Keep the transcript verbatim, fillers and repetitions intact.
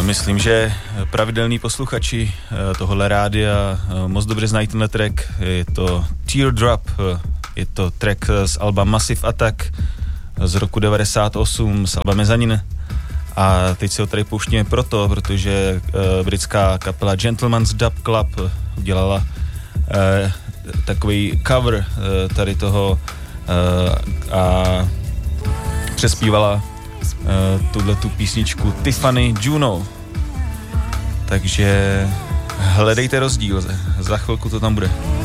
Myslím, že pravidelní posluchači tohohle rádia moc dobře znají tenhle track. Je to Teardrop, je to track z alba Massive Attack z roku devadesát osm, z alba Mezzanine. A teď se ho tady pouštíme proto, protože britská kapela Gentleman's Dub Club udělala takový cover tady toho a přespívala tuhle tu písničku Tiffany Juno. Takže hledejte rozdíl, za chvilku to tam bude.